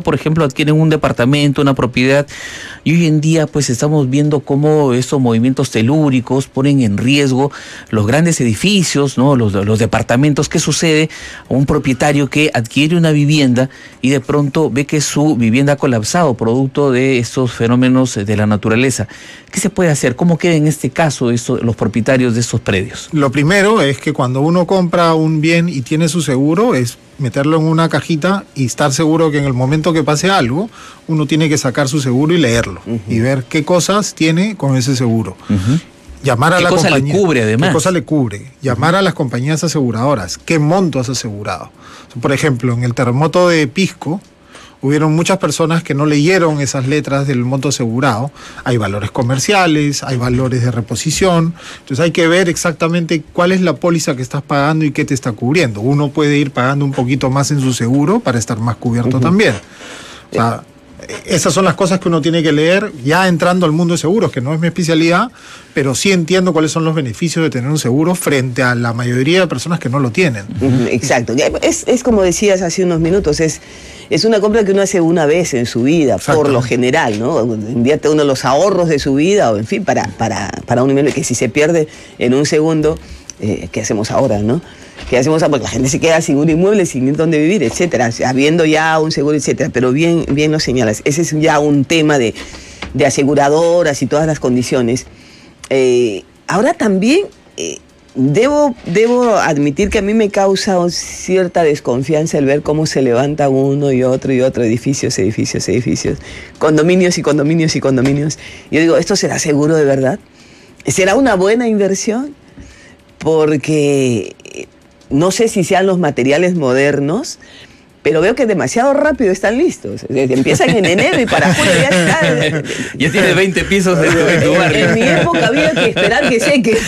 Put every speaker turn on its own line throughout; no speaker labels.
por ejemplo, adquieren un departamento, una propiedad, y hoy en día pues estamos viendo cómo estos movimientos telúricos ponen en riesgo los grandes edificios, ¿no? Los departamentos. ¿Qué sucede a un propietario que adquiere una vivienda y de pronto ve que su vivienda ha colapsado producto de estos fenómenos de la naturaleza? ¿Qué se puede hacer? ¿Cómo queda en este caso los propietarios de estos predios?
Lo primero es que cuando uno compra un bien y tiene su seguro, es meterlo en una cajita y estar seguro que en el momento que pase algo, uno tiene que sacar su seguro y leerlo y ver qué cosas tiene con ese seguro. Llamar a la compañía. ¿Qué cosa le cubre además? ¿Qué cosa le cubre? Llamar a las compañías aseguradoras. ¿Qué monto has asegurado? Por ejemplo, en el terremoto de Pisco, hubieron muchas personas que no leyeron esas letras del monto asegurado. Hay valores comerciales, hay valores de reposición. Entonces hay que ver exactamente cuál es la póliza que estás pagando y qué te está cubriendo. Uno puede ir pagando un poquito más en su seguro para estar más cubierto también. O sea, esas son las cosas que uno tiene que leer ya entrando al mundo de seguros, que no es mi especialidad, pero sí entiendo cuáles son los beneficios de tener un seguro frente a la mayoría de personas que no lo tienen.
Exacto. Es como decías hace unos minutos, es una compra que uno hace una vez en su vida, por lo general, ¿no? Invierte uno los ahorros de su vida, o en fin, para un inmueble que si se pierde en un segundo, ¿qué hacemos ahora, no? ¿Qué hacemos ahora? Porque la gente se queda sin un inmueble, sin dónde vivir, etcétera, habiendo ya un seguro, etcétera. Pero bien lo señalas, ese es ya un tema de aseguradoras y todas las condiciones. Ahora también debo admitir que a mí me causa cierta desconfianza el ver cómo se levanta uno y otro, edificios, condominios y condominios y condominios. Yo digo, ¿esto será seguro de verdad? ¿Será una buena inversión? Porque no sé si sean los materiales modernos, pero veo que demasiado rápido están listos. Empiezan en enero y para julio ya está.
Ya tienes 20 pisos en tu barrio.
En mi época había que esperar que seque.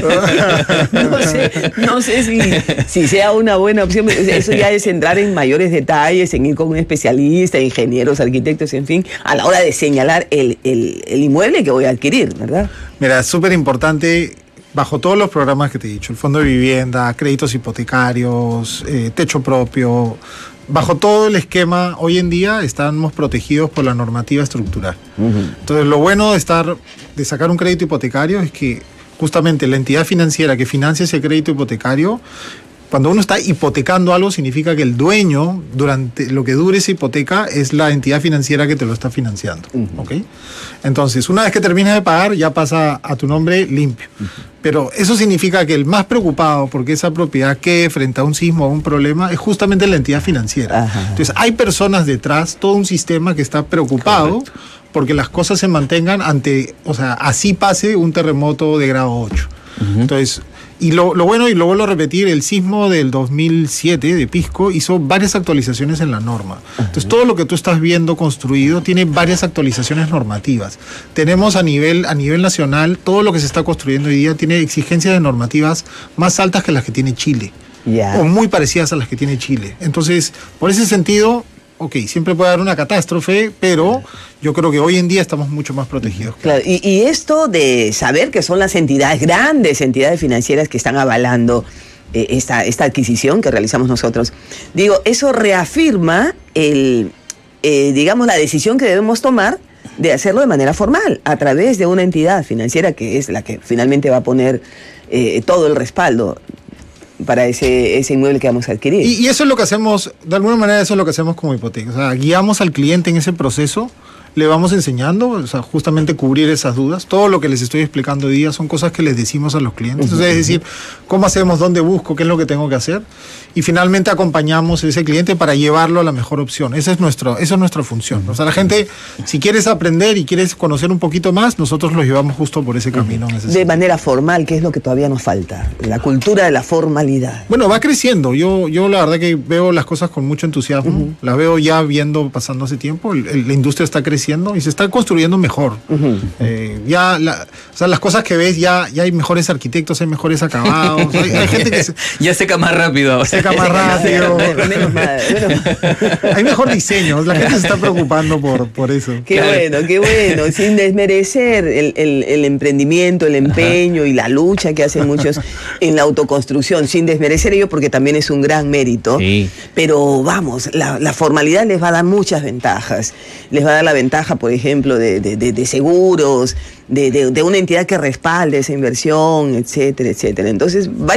No sé si sea una buena opción. Eso ya es entrar en mayores detalles, en ir con un especialista, ingenieros, arquitectos, en fin, a la hora de señalar el inmueble que voy a adquirir, ¿verdad?
Mira, es súper importante. Bajo todos los programas que te he dicho, el fondo de vivienda, créditos hipotecarios, techo propio, bajo todo el esquema, hoy en día estamos protegidos por la normativa estructural. Entonces, lo bueno de sacar un crédito hipotecario es que justamente la entidad financiera que financia ese crédito hipotecario, cuando uno está hipotecando algo, significa que el dueño, durante lo que dure esa hipoteca, es la entidad financiera que te lo está financiando. ¿Okay? Entonces, una vez que terminas de pagar, ya pasa a tu nombre limpio. Pero eso significa que el más preocupado porque esa propiedad quede frente a un sismo o a un problema es justamente la entidad financiera. Entonces, hay personas detrás, todo un sistema que está preocupado porque las cosas se mantengan así pase un terremoto de grado 8. Entonces, y lo bueno, y lo vuelvo a repetir, el sismo del 2007 de Pisco hizo varias actualizaciones en la norma. Entonces, todo lo que tú estás viendo construido tiene varias actualizaciones normativas. Tenemos a nivel nacional, todo lo que se está construyendo hoy día tiene exigencias de normativas más altas que las que tiene Chile. O muy parecidas a las que tiene Chile. Entonces, por ese sentido, siempre puede haber una catástrofe, pero yo creo que hoy en día estamos mucho más protegidos.
Claro, y esto de saber que son las grandes entidades financieras que están avalando esta adquisición que realizamos nosotros, eso reafirma la decisión que debemos tomar de hacerlo de manera formal, a través de una entidad financiera que es la que finalmente va a poner todo el respaldo para ese inmueble que vamos a adquirir.
Y eso es lo que hacemos, de alguna manera eso es lo que hacemos como hipoteca. O sea, guiamos al cliente en ese proceso, le vamos enseñando, justamente cubrir esas dudas. Todo lo que les estoy explicando hoy día son cosas que les decimos a los clientes. Entonces, es decir, cómo hacemos, dónde busco, qué es lo que tengo que hacer. Y finalmente acompañamos a ese cliente para llevarlo a la mejor opción. Esa es nuestra función. O sea, la gente, si quieres aprender y quieres conocer un poquito más, nosotros los llevamos justo por ese camino.
De manera formal, ¿qué es lo que todavía nos falta? La cultura de la formalidad.
Bueno, va creciendo. Yo la verdad que veo las cosas con mucho entusiasmo. Las veo ya pasando hace tiempo. La industria está creciendo. creciendo y se está construyendo mejor. O sea, las cosas que ves, ya hay mejores arquitectos, hay mejores acabados, hay gente que
ya seca más rápido ahora.
Seca más rápido.
Menos mal.
Hay mejor diseño, la gente se está preocupando por eso.
Qué bueno, sin desmerecer el emprendimiento, el empeño y la lucha que hacen muchos en la autoconstrucción, sin desmerecer ello porque también es un gran mérito.
Sí.
Pero vamos, la formalidad les va a dar muchas ventajas. Les va a dar la ventaja, por ejemplo, de seguros, de una entidad que respalde esa inversión, etcétera, etcétera. Entonces,